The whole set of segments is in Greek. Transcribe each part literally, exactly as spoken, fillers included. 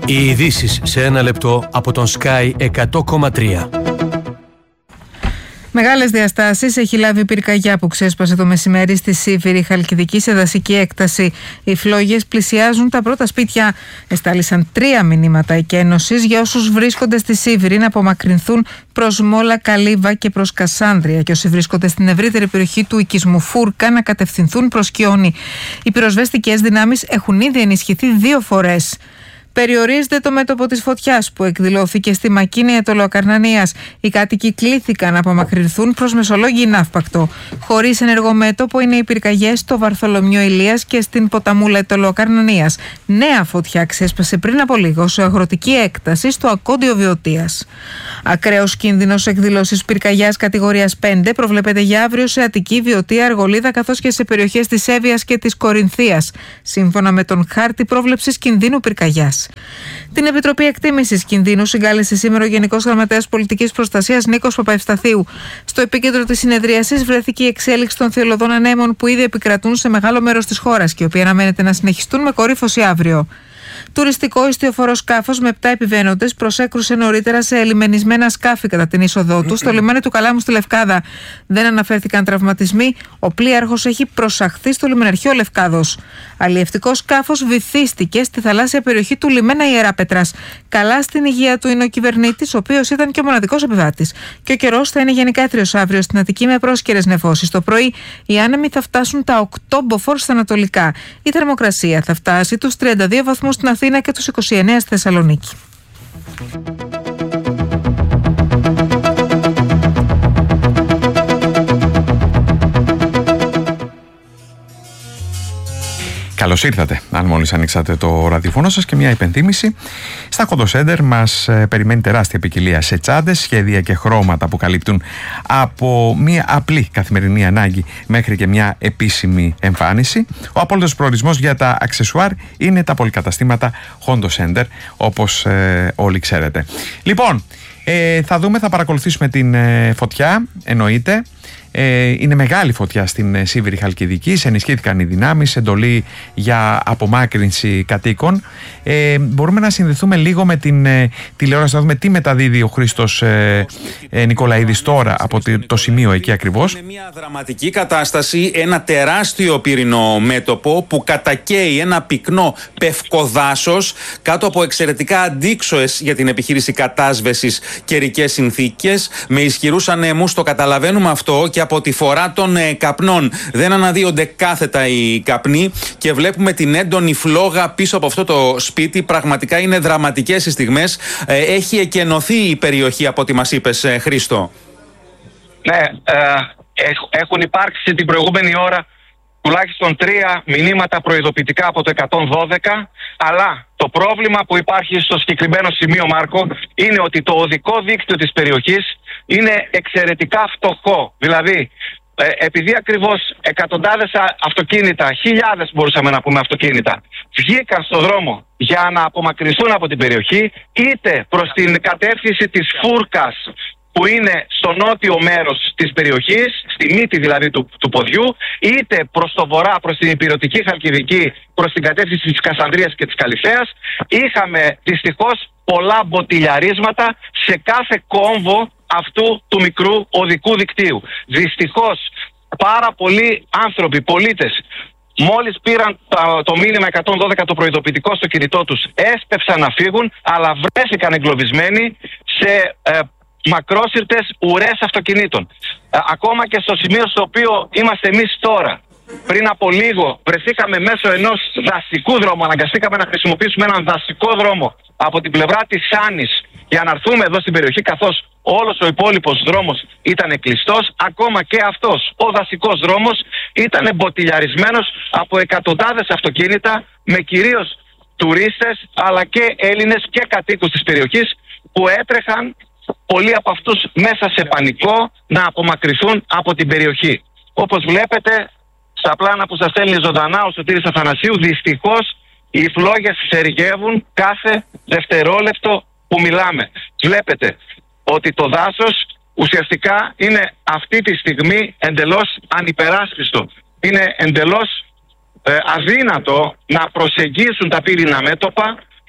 Οι ειδήσεις σε ένα λεπτό από τον Sky εκατό κόμμα τρία. Μεγάλες διαστάσεις έχει λάβει η πυρκαγιά που ξέσπασε το μεσημέρι στη Σίβηρη Χαλκιδική σε δασική έκταση. Οι φλόγες πλησιάζουν τα πρώτα σπίτια. Εστάλησαν τρία μηνύματα εκένωσης για όσους βρίσκονται στη Σίβηρη να απομακρυνθούν προς Μόλα, Καλύβα και προς Κασάνδρεια, και όσοι βρίσκονται στην ευρύτερη περιοχή του οικισμού Φούρκα να κατευθυνθούν προς Κιόνι. Οι πυροσβεστικές δυνάμεις έχουν ήδη ενισχυθεί δύο φορές. Περιορίζεται το μέτωπο της φωτιάς που εκδηλώθηκε στη Μακίνη Αιτωλοακαρνανίας. Οι κάτοικοι κλήθηκαν να απομακρυνθούν προς Μεσολόγγι Ναύπακτο. Χωρίς ενεργό μέτωπο είναι οι πυρκαγιές στο Βαρθολομιό Ηλίας και στην Ποταμούλα Αιτωλοακαρνανίας. Νέα φωτιά ξέσπασε πριν από λίγο σε αγροτική έκταση στο Ακόντιο Βιωτίας. Ακραίος κίνδυνος εκδηλώσεις πυρκαγιάς κατηγορίας πέντε προβλέπεται για αύριο σε Αττική, Βιωτία, Αργολίδα καθώς και σε περιοχές της Εύβοιας και της Κορινθίας, σύμφωνα με τον χάρτη πρόβλεψης κινδύνου πυρκαγιάς. Την Επιτροπή Εκτίμησης Κινδύνου συγκάλεσε σήμερα ο Γενικός Γραμματέας Πολιτικής Προστασίας Νίκος Παπαευσταθίου. Στο επίκεντρο της συνεδρίασης βρέθηκε η εξέλιξη των θειολωδών ανέμων που ήδη επικρατούν σε μεγάλο μέρος της χώρας και οι οποίοι αναμένεται να συνεχιστούν με κορύφωση αύριο. Τουριστικό ιστιοφορό σκάφος με επτά επιβαίνοντες προσέκρουσε νωρίτερα σε ελιμενισμένα σκάφη κατά την είσοδό του στο λιμάνι του Καλάμου στη Λευκάδα. Δεν αναφέρθηκαν τραυματισμοί. Ο πλοίαρχος έχει προσαχθεί στο λιμεναρχείο Λευκάδος. Αλλιευτικό σκάφος βυθίστηκε στη θαλάσσια περιοχή του λιμένα Ιεράπετρας. Καλά στην υγεία του είναι ο κυβερνήτης, ο οποίος ήταν και ο μοναδικός επιβάτης. Και ο καιρός θα είναι γενικά έτριος αύριο στην Αττική με πρόσκαιρες νεφώσεις. Το πρωί οι άνεμοι θα φτάσουν τα οκτώ μποφόρ στα ανατολικά. Η θερμοκρασία θα φτάσει τους τριάντα δύο βαθμούς στην Αθήνα και τους είκοσι εννέα στη Θεσσαλονίκη. Καλώς ήρθατε, αν μόλις ανοίξατε το ραδιοφωνό σας, και μια υπενθύμηση. Στα Kondo Center μας ε, περιμένει τεράστια ποικιλία σε τσάντες, σχέδια και χρώματα που καλύπτουν από μια απλή καθημερινή ανάγκη μέχρι και μια επίσημη εμφάνιση. Ο απόλυτος προορισμός για τα αξεσουάρ είναι τα πολυκαταστήματα Kondo Center, όπως ε, όλοι ξέρετε. Λοιπόν, ε, θα δούμε, θα παρακολουθήσουμε την ε, φωτιά, εννοείται. Ε, είναι μεγάλη φωτιά στην Σίβηρη Χαλκιδική, ενισχύθηκαν οι δυνάμεις, εντολή για απομάκρυνση κατοίκων. Ε, μπορούμε να συνδεθούμε λίγο με την ε, τηλεόραση, να δούμε τι μεταδίδει ο Χρήστος ε, ε, Νικολαίδης τώρα από το σημείο εκεί ακριβώς. Είναι μια δραματική κατάσταση, ένα τεράστιο πυρηνό μέτωπο που κατακαίει ένα πυκνό πευκοδάσος κάτω από εξαιρετικά αντίξωες για την επιχείρηση κατάσβεσης καιρικές συνθήκες, με ισχυρούς ανέμους. Το καταλαβαίνουμε αυτό και από τη φορά των ε, καπνών. Δεν αναδύονται κάθετα οι καπνοί και βλέπουμε την έντονη φλόγα πίσω από αυτό το σπίτι. Πραγματικά είναι δραματικές οι στιγμές. Ε, έχει εκενωθεί η περιοχή από ό,τι μας είπες, ε, Χρήστο. Ναι, ε, έχουν υπάρξει την προηγούμενη ώρα τουλάχιστον τρία μηνύματα προειδοποιητικά από το εκατόν δώδεκα, αλλά το πρόβλημα που υπάρχει στο συγκεκριμένο σημείο, Μάρκο, είναι ότι το οδικό δίκτυο της περιοχής είναι εξαιρετικά φτωχό. Δηλαδή, ε, επειδή ακριβώς εκατοντάδες αυτοκίνητα, χιλιάδες μπορούσαμε να πούμε αυτοκίνητα, βγήκαν στο δρόμο για να απομακρυνθούν από την περιοχή, είτε προς την κατεύθυνση της Φούρκας, που είναι στο νότιο μέρος της περιοχής, στη μύτη δηλαδή του, του ποδιού, είτε προς το βορρά, προς την Ηπειρωτική Χαλκιδική, προς την κατεύθυνση της Κασανδρίας και της Καλυθέας. Είχαμε δυστυχώς πολλά μποτιλιαρίσματα σε κάθε κόμβο αυτού του μικρού οδικού δικτύου. Δυστυχώς πάρα πολλοί άνθρωποι, πολίτες, μόλις πήραν το, το μήνυμα εκατόν δώδεκα το προειδοποιητικό στο κινητό τους, έσπευσαν να φύγουν, αλλά βρέθηκαν εγκλωβισμένοι σε ε, μακρόσυρτες ουρές αυτοκινήτων. Ε, ακόμα και στο σημείο στο οποίο είμαστε εμείς τώρα. Πριν από λίγο βρεθήκαμε μέσω ενός δασικού δρόμου, αναγκαστήκαμε να χρησιμοποιήσουμε έναν δασικό δρόμο από την πλευρά της Σάνης για να έρθουμε εδώ στην περιοχή, καθώς όλος ο υπόλοιπος δρόμος ήταν κλειστός. Ακόμα και αυτός ο δασικός δρόμος ήταν μποτιλιαρισμένος από εκατοντάδες αυτοκίνητα, με κυρίως τουρίστες αλλά και Έλληνες και κατοίκους της περιοχής, που έτρεχαν πολλοί από αυτούς μέσα σε πανικό να απομακρυνθούν από την περιοχή. Όπως βλέπετε στα πλάνα που σας στέλνει ζωντανά ο Σωτήρης Αθανασίου, δυστυχώς οι φλόγες σεριγεύουν κάθε δευτερόλεπτο που μιλάμε. Βλέπετε ότι το δάσος ουσιαστικά είναι αυτή τη στιγμή εντελώς ανυπεράσπιστο. Είναι εντελώς ε, αδύνατο να προσεγγίσουν τα πύρινα μέτωπα.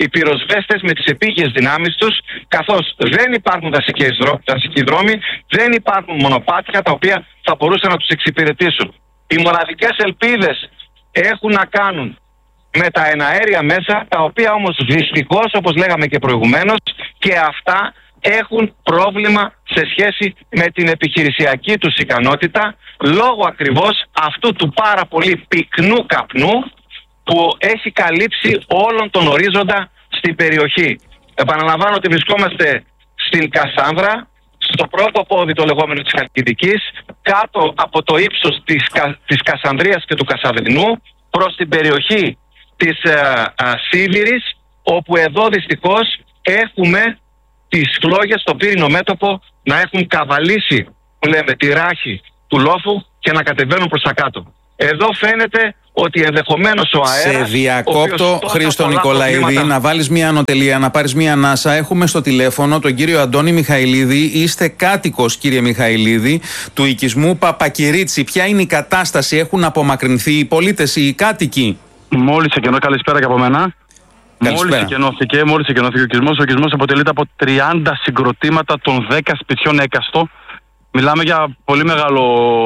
οι πυροσβέστες με τις επίγειες δυνάμεις τους, καθώς δεν υπάρχουν δασικοί δρόμοι, δεν υπάρχουν μονοπάτια τα οποία θα μπορούσαν να τους εξυπηρετήσουν. Οι μοναδικές ελπίδες έχουν να κάνουν με τα εναέρια μέσα, τα οποία όμως δυστυχώς, όπως λέγαμε και προηγουμένως, και αυτά έχουν πρόβλημα σε σχέση με την επιχειρησιακή τους ικανότητα, λόγω ακριβώς αυτού του πάρα πολύ πυκνού καπνού που έχει καλύψει όλον τον ορίζοντα στην περιοχή. Επαναλαμβάνω ότι βρισκόμαστε στην Κασάνδρα, στο πρώτο πόδι το λεγόμενο της Χαλκιδικής, κάτω από το ύψος της, της Κασανδρίας και του Κασαβρινού, προς την περιοχή της α, α, Σίβηρης, όπου εδώ δυστυχώς έχουμε τις φλόγες στο πύρινο μέτωπο να έχουν καβαλήσει, που λέμε, τη ράχη του λόφου και να κατεβαίνουν προς τα κάτω. Εδώ φαίνεται ότι ενδεχομένως ο αέρας... Σε διακόπτω, Χρήστο Νικολαίδη, προβλήματα... να βάλεις μια ανωτελεία, να πάρεις μια ανάσα. Έχουμε στο τηλέφωνο τον κύριο Αντώνη Μιχαηλίδη. Είστε κάτοικος, κύριε Μιχαηλίδη, του οικισμού Παπακυρίτσι. Ποια είναι η κατάσταση, έχουν απομακρυνθεί οι πολίτες, οι κάτοικοι? Μόλις εκενώ, καλησπέρα και από μένα. Μόλις εκενώθηκε, μόλις εκενώθηκε ο οικισμός. Ο οικισμός αποτελείται από τριάντα συγκροτήματα των δέκα σπιτιών έκαστο. Μιλάμε για πολύ μεγάλο,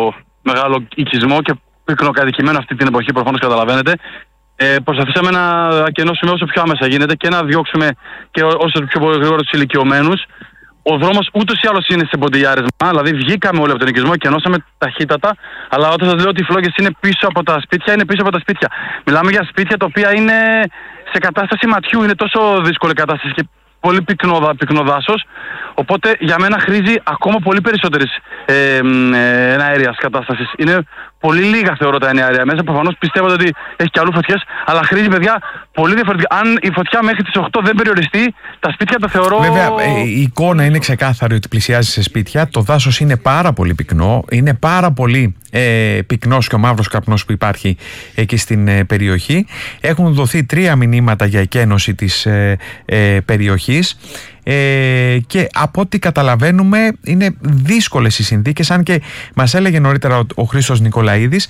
μεγάλο οικισμό και πυκνοκατοικημένο αυτή την εποχή, προφανώς καταλαβαίνετε. Ε, προσπαθήσαμε να ακενώσουμε όσο πιο άμεσα γίνεται και να διώξουμε και όσο πιο γρήγορα τους ηλικιωμένους. Ο δρόμος ούτως ή άλλως είναι σε ποντιλιάρισμα, δηλαδή βγήκαμε όλοι από τον οικισμό και ενώσαμε ταχύτατα. Αλλά όταν σας λέω ότι οι φλόγες είναι πίσω από τα σπίτια, είναι πίσω από τα σπίτια. Μιλάμε για σπίτια τα οποία είναι σε κατάσταση ματιού, είναι τόσο δύσκολη κατάσταση και πολύ πυκνό, πυκνό δάσος. Οπότε για μένα χρήζει ακόμα πολύ περισσότερης ε, ε, εναέριας κατάστασης. Είναι πολύ λίγα, θεωρώ, τα εναέρια μέσα. Προφανώς πιστεύω ότι έχει και αλλού φωτιές, αλλά χρήζει, παιδιά, πολύ διαφορετικά. Αν η φωτιά μέχρι τις οκτώ δεν περιοριστεί, τα σπίτια τα θεωρώ... Βέβαια, η εικόνα είναι ξεκάθαρη ότι πλησιάζει σε σπίτια. Το δάσος είναι πάρα πολύ πυκνό. Είναι πάρα πολύ ε, πυκνός και ο μαύρος καπνός που υπάρχει εκεί στην ε, περιοχή. Έχουν δοθεί τρία μηνύματα για εκένωση της ε, ε, περιοχής. Ε, και από ό,τι καταλαβαίνουμε είναι δύσκολες οι συνθήκες, αν και μας έλεγε νωρίτερα ο, ο Χρήστος Νικολαίδης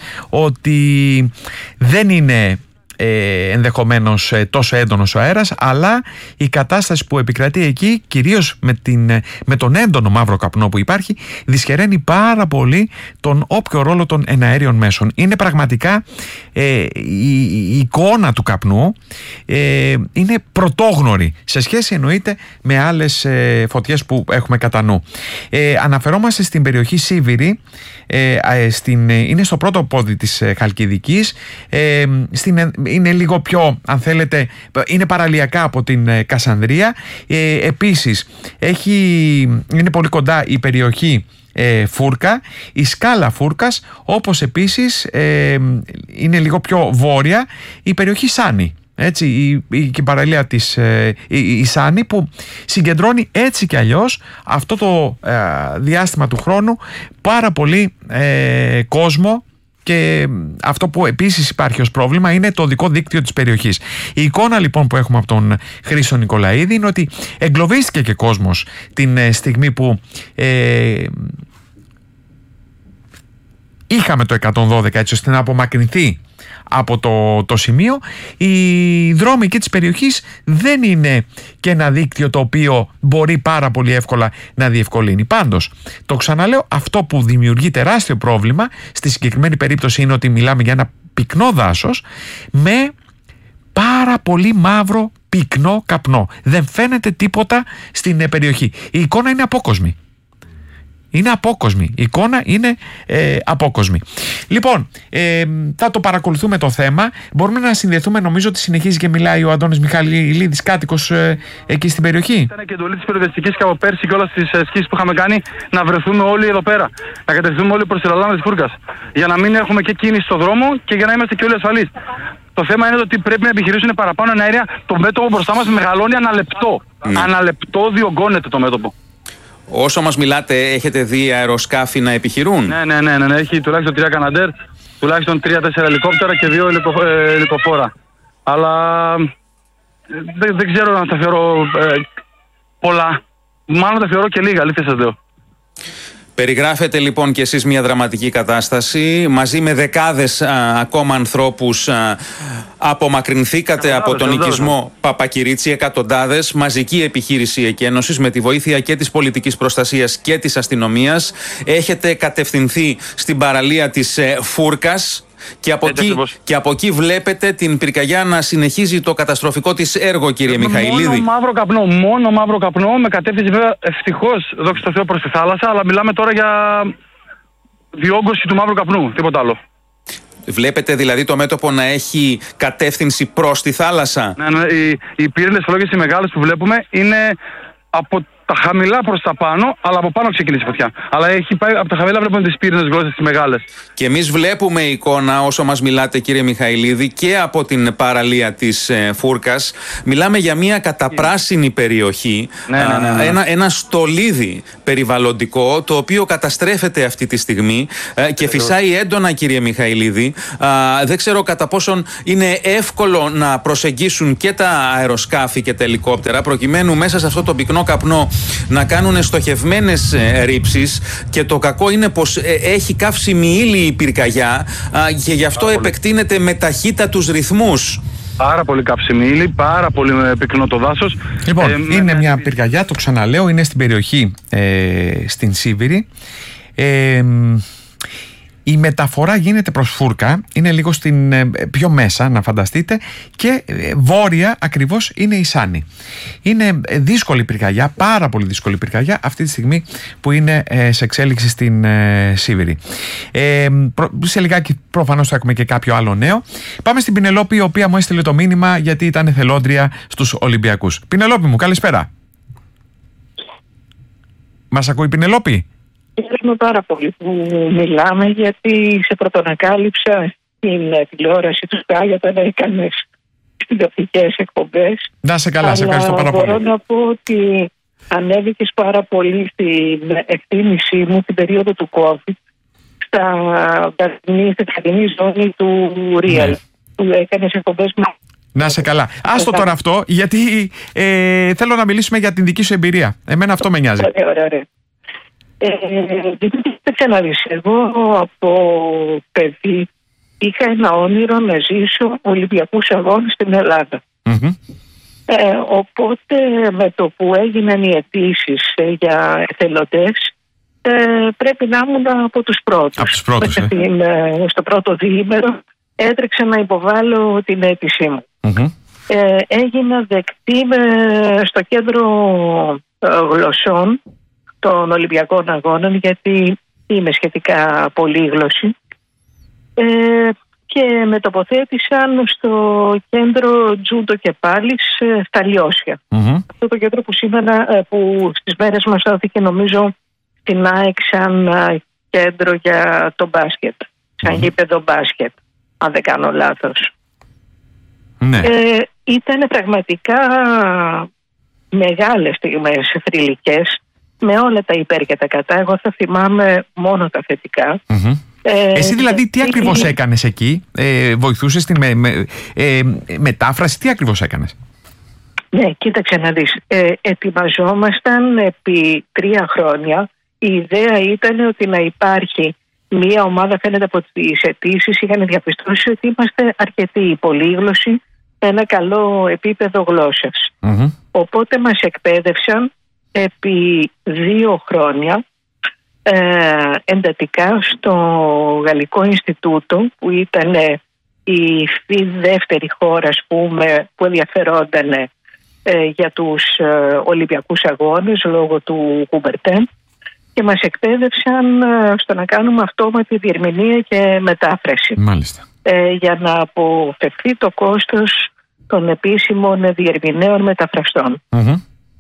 ότι δεν είναι ε, ενδεχομένως ε, τόσο έντονος ο αέρας, αλλά η κατάσταση που επικρατεί εκεί, κυρίως με, την, με τον έντονο μαύρο καπνό που υπάρχει, δυσχεραίνει πάρα πολύ τον όποιο ρόλο των εναέριων μέσων. Είναι πραγματικά ε, η, η εικόνα του καπνού ε, είναι πρωτόγνωρη σε σχέση, εννοείται, με άλλες ε, φωτιές που έχουμε κατά νου. Ε, αναφερόμαστε στην περιοχή Σίβηρη, ε, ε, στην, είναι στο πρώτο πόδι της ε, Χαλκιδικής, ε, στην, είναι λίγο πιο, αν θέλετε, είναι παραλιακά από την ε, Κασανδρία. Ε, επίσης έχει, είναι πολύ κοντά η περιοχή ε, Φούρκα, η σκάλα Φούρκας, όπως επίσης ε, είναι λίγο πιο βόρεια η περιοχή Σάνη. Έτσι, η, η, η παραλία της ε, η, η Σάνη, που συγκεντρώνει έτσι κι αλλιώς αυτό το ε, διάστημα του χρόνου πάρα πολύ ε, κόσμο. Και αυτό που επίσης υπάρχει ως πρόβλημα είναι το οδικό δίκτυο της περιοχής. Η εικόνα λοιπόν που έχουμε από τον Χρήστο Νικολαίδη είναι ότι εγκλωβίστηκε και κόσμος την ε, στιγμή που ε, είχαμε το εκατόν δώδεκα, έτσι ώστε να απομακρυνθεί από το, το σημείο. Οι δρόμοι και της περιοχής δεν είναι και ένα δίκτυο το οποίο μπορεί πάρα πολύ εύκολα να διευκολύνει. Πάντως, το ξαναλέω, αυτό που δημιουργεί τεράστιο πρόβλημα στη συγκεκριμένη περίπτωση είναι ότι μιλάμε για ένα πυκνό δάσος με πάρα πολύ μαύρο πυκνό καπνό. Δεν φαίνεται τίποτα στην περιοχή. Η εικόνα είναι απόκοσμη. Είναι απόκοσμη. Η εικόνα είναι ε, απόκοσμη. Λοιπόν, ε, θα το παρακολουθούμε το θέμα. Μπορούμε να συνδεθούμε, νομίζω ότι συνεχίζει και μιλάει ο Αντώνης Μιχαηλίδης, κάτοικος ε, εκεί στην περιοχή. Ήταν και εντολή της περιοδιστικής και από πέρσι και όλες τις σκήσεις που είχαμε κάνει να βρεθούμε όλοι εδώ πέρα. Να κατευθυνθούμε όλοι προς τη Λαλάνα της Φούρκας. Για να μην έχουμε και κίνηση στο δρόμο και για να είμαστε και όλοι ασφαλείς. Το θέμα είναι ότι πρέπει να επιχειρήσουν παραπάνω εναέρια. Το μέτωπο μπροστά μας μεγαλώνει αναλεπτό. Mm. Αναλεπτό διωγγώνεται το μέτωπο. Όσο μας μιλάτε, έχετε δει αεροσκάφη να επιχειρούν? Ναι, ναι, ναι, ναι, ναι. Έχει τουλάχιστον τρία Καναντέρ, τουλάχιστον τρία τέσσερα ελικόπτερα και δύο ελικο, ε, ελικοφόρα. Αλλά ε, δεν, δεν ξέρω αν τα θεωρώ ε, πολλά. Μάλλον τα θεωρώ και λίγα, αλήθεια σας λέω. Περιγράφετε λοιπόν και εσείς μια δραματική κατάσταση. Μαζί με δεκάδες α, ακόμα ανθρώπους α, απομακρυνθήκατε από τον οικισμό Παπακυρίτσι, εκατοντάδες, μαζική επιχείρηση εκένωσης με τη βοήθεια και της πολιτικής προστασίας και της αστυνομίας. Έχετε κατευθυνθεί στην παραλία της ε, Φούρκας. Και από, εκεί, και από εκεί βλέπετε την πυρκαγιά να συνεχίζει το καταστροφικό της έργο, κύριε Μιχαηλίδη. Μόνο μαύρο καπνό, μόνο μαύρο καπνό, με κατεύθυνση βέβαια ευτυχώς, δόξα τω Θεώ, προς τη θάλασσα, αλλά μιλάμε τώρα για διόγκωση του μαύρου καπνού, τίποτα άλλο. Βλέπετε δηλαδή το μέτωπο να έχει κατεύθυνση προς τη θάλασσα. Ναι, ναι, οι, οι πύρινες φλόγες οι μεγάλες που βλέπουμε είναι από τα χαμηλά προς τα πάνω, αλλά από πάνω ξεκίνησε η φωτιά. Αλλά έχει πάει από τα χαμηλά, βλέπουμε τις πύρινες γλώσσες τις μεγάλες. Και εμείς βλέπουμε εικόνα όσο μας μιλάτε, κύριε Μιχαηλίδη, και από την παραλία της ε, Φούρκας. Μιλάμε για μια καταπράσινη περιοχή, ναι, ναι, ναι, ναι. Α, ένα, ένα στολίδι περιβαλλοντικό, το οποίο καταστρέφεται αυτή τη στιγμή ε, και φυσάει έντονα, κύριε Μιχαηλίδη. Α, δεν ξέρω κατά πόσον είναι εύκολο να προσεγγίσουν και τα αεροσκάφη και τα ελικόπτερα, προκειμένου μέσα σε αυτό το πυκνό καπνό να κάνουν στοχευμένες ε, ρήψεις, και το κακό είναι πως ε, έχει καύσιμη ύλη η πυρκαγιά α, και γι' αυτό πάρα επεκτείνεται πολύ με ταχύτατους ρυθμούς. Πάρα πολύ καύσιμη ύλη, πάρα πολύ πυκνό το δάσος. Λοιπόν, ε, είναι με... μια πυρκαγιά, το ξαναλέω, είναι στην περιοχή ε, στην Σίβηρη. Ε, Η μεταφορά γίνεται προς Φούρκα, είναι λίγο στην, πιο μέσα να φανταστείτε, και βόρεια ακριβώς είναι η Σάνη. Είναι δύσκολη πυρκαγιά, πάρα πολύ δύσκολη πυρκαγιά αυτή τη στιγμή που είναι σε εξέλιξη στην ε, Σίβηρη. Ε, σε λιγάκι προφανώς θα έχουμε και κάποιο άλλο νέο. Πάμε στην Πινελόπη, η οποία μου έστειλε το μήνυμα γιατί ήταν εθελόντρια στους Ολυμπιακούς. Πινελόπη μου, καλησπέρα. Μας ακούει η Πινελόπη? Χαίρομαι πάρα πολύ που μιλάμε, γιατί σε πρωτοανακάλυψα στην τηλεόραση του Sky όταν έκανες τηλεοπτικές εκπομπές. Να σε καλά, σε ευχαριστώ πάρα πολύ. Μπορώ να πω ότι ανέβηκες πάρα πολύ στην εκτίμησή μου την περίοδο του COVID στα καθημερινή ζώνη του Real, ναι, που έκανες εκπομπές με... Να σε καλά. Άστο τώρα αυτό, γιατί ε, θέλω να μιλήσουμε για την δική σου εμπειρία. Εμένα αυτό με νοιάζει. Ωραία, ωραία, ωραία. Ε, δεν να δεις, εγώ από παιδί είχα ένα όνειρο να ζήσω Ολυμπιακούς αγώνες στην Ελλάδα. Mm-hmm. Ε, οπότε με το που έγιναν οι αιτήσεις ε, για εθελοντές, ε, πρέπει να ήμουν από τους πρώτους. Από τους πρώτους, ε. Στην, ε, στο πρώτο διήμερο έτρεξα να υποβάλω την αίτησή μου. Mm-hmm. Ε, έγινα δεκτή με, στο κέντρο ε, γλωσσών των Ολυμπιακών Αγώνων, γιατί είμαι σχετικά πολύγλωση, ε, και με τοποθέτησαν στο κέντρο Τζούντο και Πάλης στα Λιώσια. Mm-hmm. Αυτό το κέντρο που σήμερα, που στις μέρες μας δόθηκε νομίζω στην ΑΕΚ σαν κέντρο για το μπάσκετ, σαν mm-hmm. γήπεδο μπάσκετ, αν δεν κάνω λάθος. Ναι. Ε, ήταν πραγματικά μεγάλες στιγμές θρυλικές, με όλα τα υπέρ και τα κατά. Εγώ θα θυμάμαι μόνο τα θετικά. Mm-hmm. Ε, Εσύ δηλαδή τι ακριβώς έκανες εκεί? ε, Βοηθούσες την με, με, ε, μετάφραση? Τι ακριβώς έκανες? Ναι, κοίταξε να δεις. ε, Ετοιμαζόμασταν επί τρία χρόνια. Η ιδέα ήταν ότι να υπάρχει μία ομάδα, φαίνεται από τις αιτήσεις είχαν διαπιστώσει ότι είμαστε αρκετοί πολύγλωσσοι, ένα καλό επίπεδο γλώσσας. Mm-hmm. Οπότε μας εκπαίδευσαν επί δύο χρόνια ε, εντατικά στο Γαλλικό Ινστιτούτο, που ήταν η δεύτερη χώρα, ας πούμε, που ενδιαφερόταν ε, για τους ε, Ολυμπιακούς Αγώνες λόγω του Κουμπερτέν, και μας εκπαίδευσαν ε, στο να κάνουμε αυτόματη διερμηνία και μετάφραση. Μάλιστα. Ε, για να αποφευθεί το κόστος των επίσημων διερμηνέων μεταφραστών. Mm-hmm.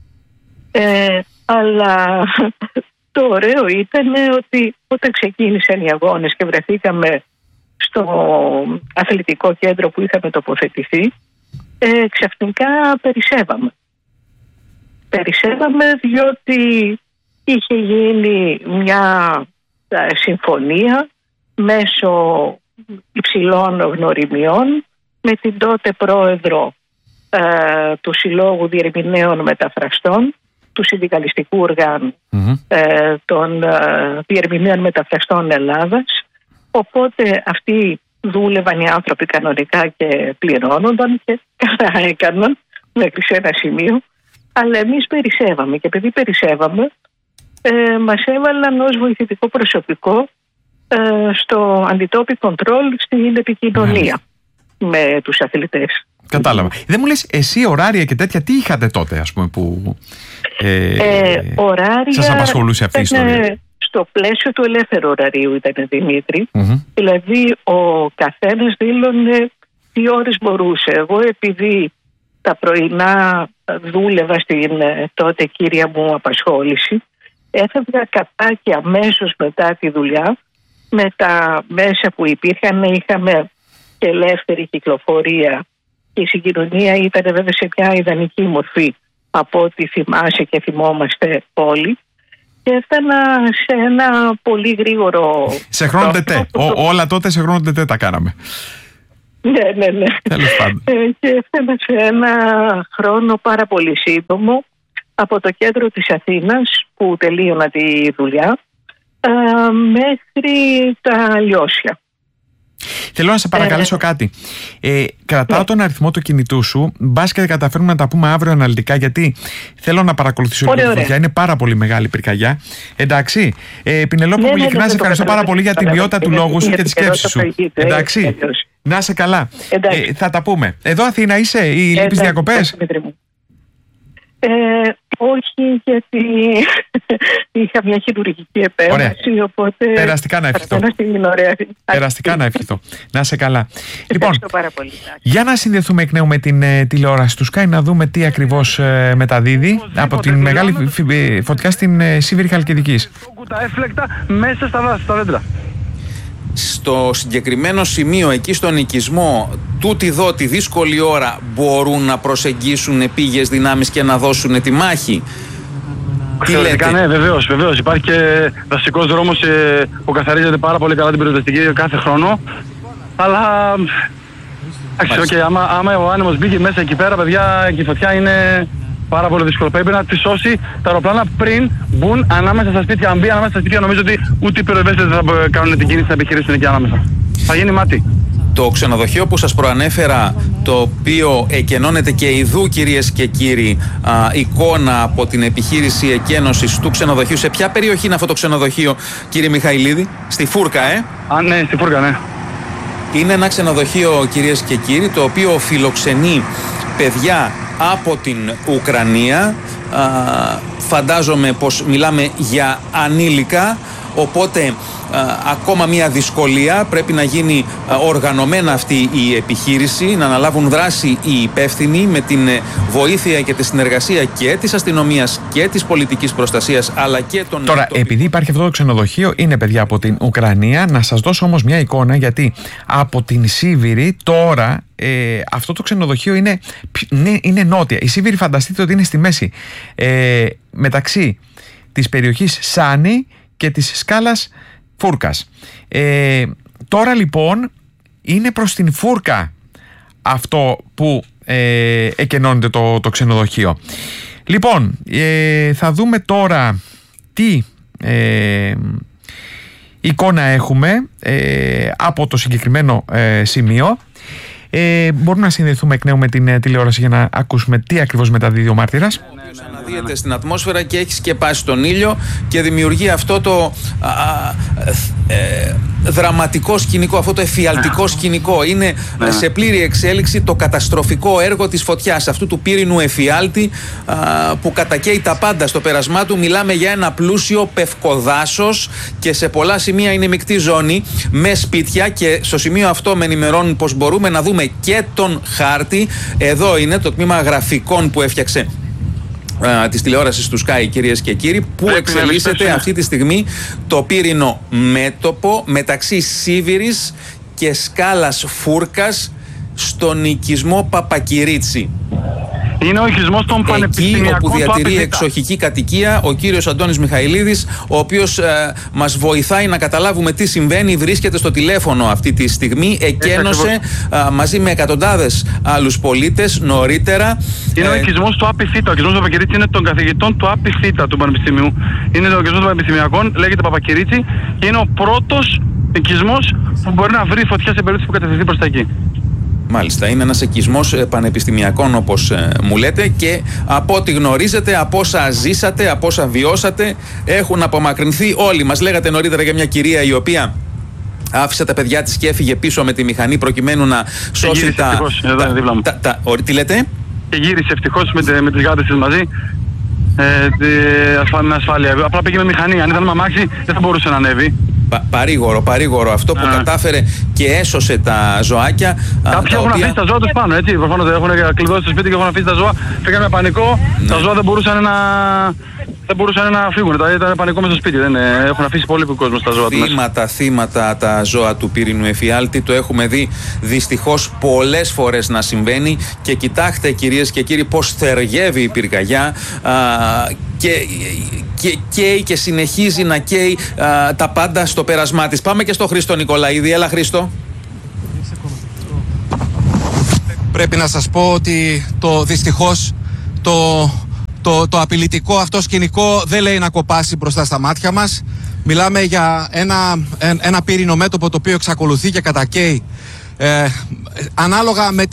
Ε, αλλά το ωραίο ήταν ότι όταν ξεκίνησαν οι αγώνες και βρεθήκαμε στο αθλητικό κέντρο που είχαμε τοποθετηθεί, ε, ξαφνικά περισσεύαμε. Περισσεύαμε διότι είχε γίνει μια ε, συμφωνία μέσω υψηλών γνωριμιών με την τότε πρόεδρο ε, του Συλλόγου Διερμηνέων Μεταφραστών, του συνδικαλιστικού οργάνου mm-hmm. ε, των ε, διερμηνέων μεταφραστών Ελλάδας. Οπότε αυτοί δούλευαν οι άνθρωποι κανονικά και πληρώνονταν και καλά έκαναν μέχρι σε ένα σημείο. Αλλά εμείς περισσεύαμε και επειδή περισσεύαμε ε, μας έβαλαν ως βοηθητικό προσωπικό ε, στο αντιτόπι κοντρόλ στην επικοινωνία mm. με τους αθλητές. Κατάλαβα. Δεν μου λες εσύ ωράρια και τέτοια, τι είχατε τότε, ας πούμε, που ε, ε, ωράρια, σας απασχολούσε αυτή η ιστορία? Στο πλαίσιο του ελεύθερου ωραρίου ήταν, Δημήτρη. Mm-hmm. Δηλαδή ο καθένας δήλωνε τι ώρες μπορούσε. Εγώ επειδή τα πρωινά δούλευα στην τότε κύρια μου απασχόληση, έφευγα κατά και αμέσως μετά τη δουλειά με τα μέσα που υπήρχαν. Είχαμε και ελεύθερη κυκλοφορία και η συγκοινωνία ήταν βέβαια σε μια ιδανική μορφή από ό,τι θυμάσαι και θυμόμαστε όλοι. Και έφτανα σε ένα πολύ γρήγορο... Σε χρόνο τετέ. Το... Όλα τότε σε χρόνο τετέ τα κάναμε. Ναι, ναι, ναι. Τέλος πάντων. Και έφτανα σε ένα χρόνο πάρα πολύ σύντομο από το κέντρο της Αθήνας που τελείωνα τη δουλειά μέχρι τα Λιώσια. Θέλω να σε παρακαλέσω ε, κάτι. Ε, κρατάω ναι. τον αριθμό του κινητού σου. Μπας και καταφέρουμε να τα πούμε αύριο αναλυτικά, γιατί θέλω να παρακολουθήσω λίγο τη φωτιά. Είναι πάρα πολύ μεγάλη πυρκαγιά. Εντάξει. Ε, Πινελόπη, ναι, ειλικρινά ναι, σε ευχαριστώ πάρα πολύ για την ποιότητα του λόγου σου και τη σκέψη σου. Εντάξει. Να είσαι καλά. Ε, θα τα πούμε. Εδώ Αθήνα είσαι ή λείπεις διακοπές? Ε, όχι, γιατί είχα μια χειρουργική επέμβαση, οπότε... Περαστικά να ευχηθώ. Περαστικά να ευχηθώ. Να είσαι καλά. Λοιπόν, πάρα πολύ. Για να συνδεθούμε εκ νέου με την ε, τηλεόραση του Sky, να δούμε τι ακριβώς ε, μεταδίδει από την μεγάλη φωτιά στην ε, Σίβηρη Χαλκιδικής. Τα έφλεκτα μέσα στα, στα δέντρα. Στο συγκεκριμένο σημείο, εκεί στον οικισμό, τούτη εδώ τη δύσκολη ώρα μπορούν να προσεγγίσουν επίγειες δυνάμεις και να δώσουν τη μάχη? Τι λέτε? Ναι, βεβαίως, βεβαίως. Υπάρχει και δασικός δρόμος ε, που καθαρίζεται πάρα πολύ καλά την πυροσβεστική κάθε χρόνο. Αλλά εντάξει, okay, άμα, άμα ο άνεμος μπήκε μέσα εκεί πέρα, παιδιά, και η φωτιά είναι πάρα πολύ δύσκολο. Πρέπει να τη σώσει τα αεροπλάνα πριν μπουν ανάμεσα στα σπίτια. Αν μπει ανάμεσα στα σπίτια, νομίζω ότι ούτε οι πυροσβέστες δεν θα κάνουν την κίνηση να επιχειρήσουν εκεί ανάμεσα. Θα γίνει μάτι. Το ξενοδοχείο που σας προανέφερα, το οποίο εκενώνεται και ειδού, κυρίες και κύριοι, α, εικόνα από την επιχείρηση εκένωσης του ξενοδοχείου. Σε ποια περιοχή είναι αυτό το ξενοδοχείο, κύριε Μιχαηλίδη? Στη Φούρκα, ε? Α, ναι, στη Φούρκα, ναι. Είναι ένα ξενοδοχείο, κυρίες και κύριοι, το οποίο φιλοξενεί παιδιά από την Ουκρανία. Α, φαντάζομαι πως μιλάμε για ανήλικα, οπότε α, ακόμα μια δυσκολία. Πρέπει να γίνει α, οργανωμένα αυτή η επιχείρηση, να αναλάβουν δράση οι υπεύθυνοι με την βοήθεια και τη συνεργασία και της αστυνομίας και της πολιτικής προστασίας, αλλά και των... Τώρα, τοπικών... επειδή υπάρχει αυτό το ξενοδοχείο, είναι παιδιά από την Ουκρανία. Να σας δώσω όμως μια εικόνα, γιατί από την Σίβηρη τώρα ε, αυτό το ξενοδοχείο είναι, είναι, είναι νότια. Η Σίβηρη, φανταστείτε ότι είναι στη μέση, ε, μεταξύ της περιοχής Σάνη και της σκάλας Φούρκας. Ε, τώρα λοιπόν είναι προς την Φούρκα αυτό που ε, εκενώνεται το, το ξενοδοχείο. Λοιπόν, ε, θα δούμε τώρα τι ε, εικόνα έχουμε ε, από το συγκεκριμένο ε, σημείο. Ε, μπορούμε να συνδεθούμε εκ νέου με την ε, τηλεόραση για να ακούσουμε τι ακριβώς μεταδίδει ο μάρτυρας. Αναδύεται στην ατμόσφαιρα και έχει σκεπάσει τον ήλιο και δημιουργεί αυτό το α, ε, δραματικό σκηνικό, αυτό το εφιαλτικό σκηνικό. Είναι σε πλήρη εξέλιξη το καταστροφικό έργο της φωτιάς, αυτού του πύρινου εφιάλτη α, που κατακαίει τα πάντα στο πέρασμά του. Μιλάμε για ένα πλούσιο πευκοδάσος και σε πολλά σημεία είναι μεικτή ζώνη με σπίτια, και στο σημείο αυτό με ενημερώνουν πως μπορούμε να δούμε και τον χάρτη. Εδώ είναι το τμήμα γραφικών που έφτιαξε της τηλεόρασης του Sky, κυρίες και κύριοι, που εξελίσσεται αυτή τη στιγμή το πύρινο μέτωπο μεταξύ Σίβηρης και σκάλας Φούρκας στον οικισμό Παπακυρίτσι. Είναι ο οικισμός των πανεπιστημιακών. Εκεί όπου διατηρεί του εξοχική κατοικία ο κύριος Αντώνης Μιχαηλίδης, ο οποίος ε, μας βοηθάει να καταλάβουμε τι συμβαίνει. Βρίσκεται στο τηλέφωνο αυτή τη στιγμή. Εκένωσε ε, μαζί με εκατοντάδες άλλους πολίτες νωρίτερα. Είναι ε, ο οικισμός του ΑΠΙΘ. Ο οικισμός του Παπακυρίτσι είναι των καθηγητών του ΑΠΙΘ του Πανεπιστημίου. Είναι ο οικισμός των πανεπιστημιακών, λέγεται Παπακυρίτσι και είναι ο πρώτος οικισμός που μπορεί να βρει φωτιά σε περίπτωση που κατευθυνθεί προς τα εκεί. Μάλιστα, είναι ένας οικισμός πανεπιστημιακών όπως ε, μου λέτε, και από ό,τι γνωρίζετε, από όσα ζήσατε, από όσα βιώσατε, έχουν απομακρυνθεί όλοι. Μας λέγατε νωρίτερα για μια κυρία η οποία άφησε τα παιδιά της και έφυγε πίσω με τη μηχανή προκειμένου να σώσει τα... Ευτυχώς, εδώ είναι δίπλα μου. Τα, τα, τα, τι λέτε? Και γύρισε ευτυχώς με, με τις γάτες της μαζί. Ε, με ασφάλεια. Απλά πήγε με μηχανή. Αν ήταν με αμάξι δεν θα μπορούσε να ανέβει. Πα, παρήγορο, παρήγορο αυτό που yeah. κατάφερε και έσωσε τα ζωάκια. Κάποιοι έχουν οποία... αφήσει τα ζώα τους πάνω, έτσι. Προφανώς έχουν κλειδώσει στο σπίτι και έχουν αφήσει τα ζώα. Φύγανε με πανικό. Ναι. Τα ζώα δεν μπορούσαν να, δεν μπορούσαν να φύγουν. Ήταν πανικό μέσα στο σπίτι. Δεν, έχουν αφήσει πολύ κόσμο στα ζώα τους. Θύματα, θύματα τα ζώα του πύρινου εφιάλτη. Το έχουμε δει δυστυχώς πολλές φορές να συμβαίνει. Και κοιτάξτε, κυρίες και κύριοι, πώς θεργεύει η πυρκαγιά. Α, και, και καίει και συνεχίζει να καίει α, τα πάντα στο πέρασμά της. Πάμε και στο Χρήστο Νικολαίδη. Έλα, Χρήστο. Πρέπει να σας πω ότι το δυστυχώς το, το, το απειλητικό αυτό σκηνικό δεν λέει να κοπάσει μπροστά στα μάτια μας. Μιλάμε για ένα, ένα πύρινο μέτωπο το οποίο εξακολουθεί και κατακαίει ε, ανάλογα με,